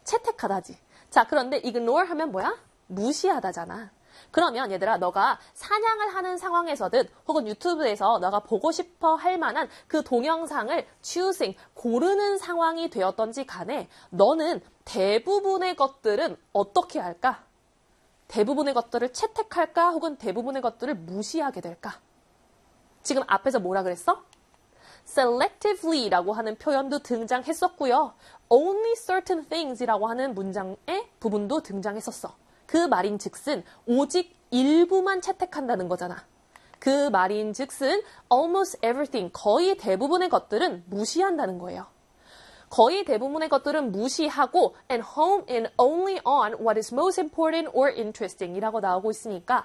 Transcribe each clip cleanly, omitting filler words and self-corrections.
채택하다지. 자, 그런데 ignore 하면 뭐야? 무시하다잖아. 그러면 얘들아, 너가 사냥을 하는 상황에서든 혹은 유튜브에서 너가 보고 싶어 할 만한 그 동영상을 choosing, 고르는 상황이 되었던지 간에 너는 대부분의 것들은 어떻게 할까? 대부분의 것들을 채택할까? 혹은 대부분의 것들을 무시하게 될까? 지금 앞에서 뭐라 그랬어? selectively라고 하는 표현도 등장했었고요. only certain things이라고 하는 문장의 부분도 등장했었어. 그 말인 즉슨 오직 일부만 채택한다는 거잖아. 그 말인 즉슨 almost everything, 거의 대부분의 것들은 무시한다는 거예요. 거의 대부분의 것들은 무시하고 and home in only on what is most important or interesting 이라고 나오고 있으니까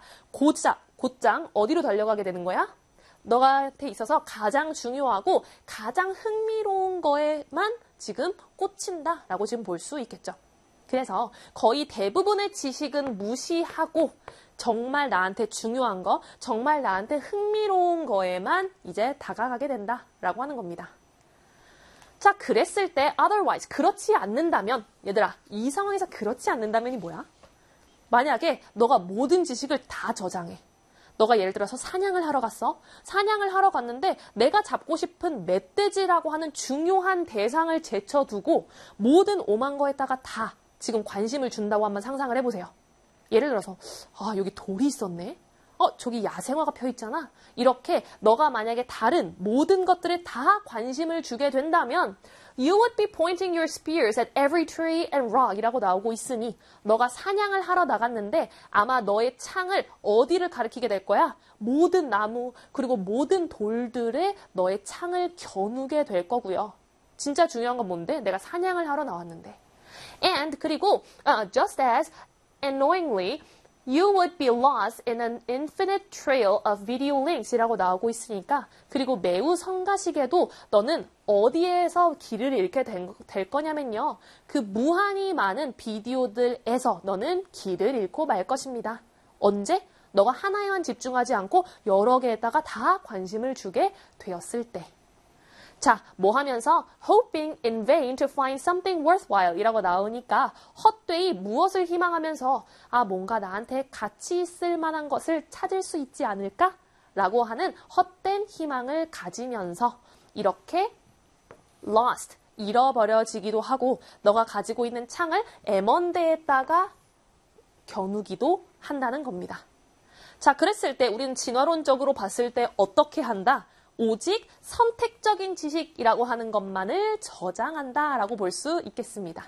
곧장 어디로 달려가게 되는 거야? 너한테 있어서 가장 중요하고 가장 흥미로운 거에만 지금 꽂힌다라고 지금 볼 수 있겠죠. 그래서 거의 대부분의 지식은 무시하고 정말 나한테 중요한 거, 정말 나한테 흥미로운 거에만 이제 다가가게 된다라고 하는 겁니다. 자, 그랬을 때 otherwise, 그렇지 않는다면, 얘들아, 이 상황에서 그렇지 않는다면이 뭐야? 만약에 너가 모든 지식을 다 저장해. 너가 예를 들어서 사냥을 하러 갔어. 사냥을 하러 갔는데 내가 잡고 싶은 멧돼지라고 하는 중요한 대상을 제쳐두고 모든 오만 거에다가 다 지금 관심을 준다고 한번 상상을 해보세요. 예를 들어서 여기 돌이 있었네. 저기 야생화가 펴 있잖아. 이렇게 너가 만약에 다른 모든 것들에 다 관심을 주게 된다면 You would be pointing your spears at every tree and rock 이라고 나오고 있으니 너가 사냥을 하러 나갔는데 아마 너의 창을 어디를 가리키게 될 거야? 모든 나무 그리고 모든 돌들에 너의 창을 겨누게 될 거고요. 진짜 중요한 건 뭔데? 내가 사냥을 하러 나왔는데. And 그리고 just as annoyingly You would be lost in an infinite trail of video links 이라고 나오고 있으니까 그리고 매우 성가시게도 너는 어디에서 길을 잃게 될 거냐면요. 그 무한히 많은 비디오들에서 너는 길을 잃고 말 것입니다. 언제? 너가 하나에만 집중하지 않고 여러 개에다가 다 관심을 주게 되었을 때. 자, 뭐 하면서 hoping in vain to find something worthwhile 이라고 나오니까 헛되이 무엇을 희망하면서 뭔가 나한테 가치 있을 만한 것을 찾을 수 있지 않을까? 라고 하는 헛된 희망을 가지면서 이렇게 lost, 잃어버려지기도 하고 너가 가지고 있는 창을 M1대에다가 겨누기도 한다는 겁니다. 자, 그랬을 때 우리는 진화론적으로 봤을 때 어떻게 한다? 오직 선택적인 지식이라고 하는 것만을 저장한다라고 볼 수 있겠습니다.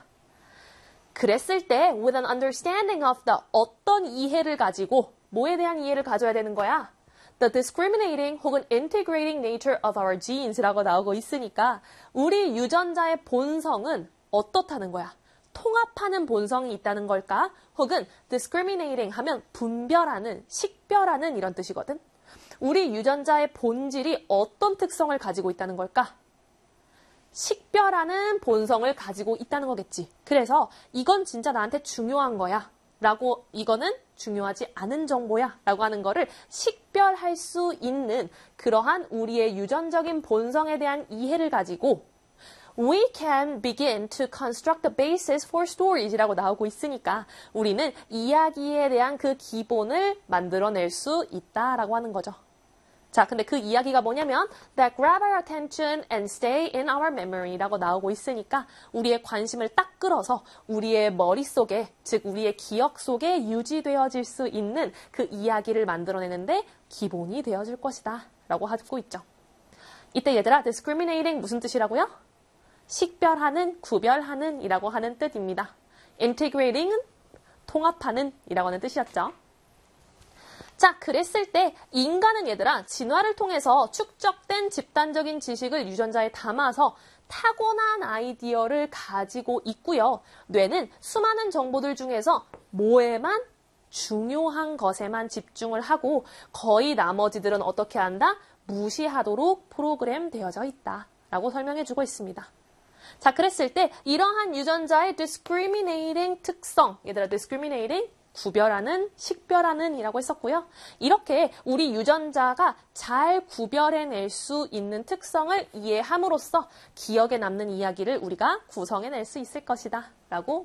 그랬을 때 with an understanding of the 어떤 이해를 가지고 뭐에 대한 이해를 가져야 되는 거야? The discriminating 혹은 integrating nature of our genes라고 나오고 있으니까 우리 유전자의 본성은 어떻다는 거야? 통합하는 본성이 있다는 걸까? 혹은 discriminating 하면 분별하는, 식별하는 이런 뜻이거든. 우리 유전자의 본질이 어떤 특성을 가지고 있다는 걸까? 식별하는 본성을 가지고 있다는 거겠지. 그래서 이건 진짜 나한테 중요한 거야. 라고 이거는 중요하지 않은 정보야. 라고 하는 거를 식별할 수 있는 그러한 우리의 유전적인 본성에 대한 이해를 가지고 We can begin to construct the basis for stories 이라고 나오고 있으니까 우리는 이야기에 대한 그 기본을 만들어낼 수 있다라고 하는 거죠. 자, 근데 그 이야기가 뭐냐면 that grab our attention and stay in our memory 라고 나오고 있으니까 우리의 관심을 딱 끌어서 우리의 머릿속에, 즉 우리의 기억 속에 유지되어질 수 있는 그 이야기를 만들어내는데 기본이 되어질 것이다 라고 하고 있죠. 이때 얘들아, discriminating 무슨 뜻이라고요? 식별하는, 구별하는 이라고 하는 뜻입니다. integrating은 통합하는 이라고 하는 뜻이었죠. 자, 그랬을 때 인간은 얘들아 진화를 통해서 축적된 집단적인 지식을 유전자에 담아서 타고난 아이디어를 가지고 있고요. 뇌는 수많은 정보들 중에서 뭐에만 중요한 것에만 집중을 하고 거의 나머지들은 어떻게 한다? 무시하도록 프로그램 되어져 있다 라고 설명해주고 있습니다. 자, 그랬을 때 이러한 유전자의 discriminating 특성, 얘들아 discriminating 구별하는, 식별하는 이라고 했었고요. 이렇게 우리 유전자가 잘 구별해낼 수 있는 특성을 이해함으로써 기억에 남는 이야기를 우리가 구성해낼 수 있을 것이다 라고